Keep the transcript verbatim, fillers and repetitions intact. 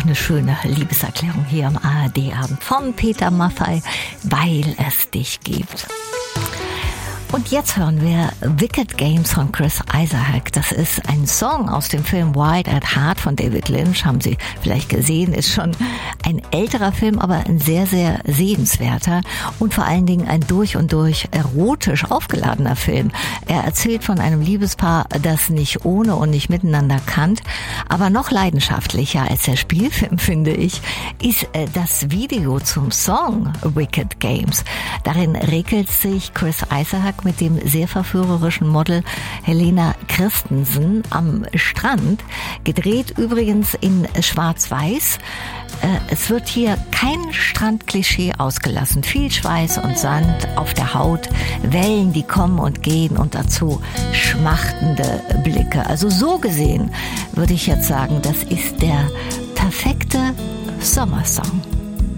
eine schöne Liebeserklärung hier am A R D-Abend von Peter Maffay, weil es dich gibt. Und jetzt hören wir Wicked Games von Chris Isaak. Das ist ein Song aus dem Film Wild at Heart von David Lynch. Haben Sie vielleicht gesehen, ist schon ein älterer Film, aber ein sehr, sehr sehenswerter und vor allen Dingen ein durch und durch erotisch aufgeladener Film. Er erzählt von einem Liebespaar, das nicht ohne und nicht miteinander kannt, aber noch leidenschaftlicher als der Spielfilm, finde ich, ist das Video zum Song Wicked Games. Darin regelt sich Chris Isaak mit dem sehr verführerischen Model Helena Christensen am Strand, gedreht übrigens in Schwarz-Weiß. Es wird hier kein Strandklischee ausgelassen. Viel Schweiß und Sand auf der Haut, Wellen, die kommen und gehen und dazu schmachtende Blicke. Also so gesehen würde ich jetzt sagen, das ist der perfekte Sommersong.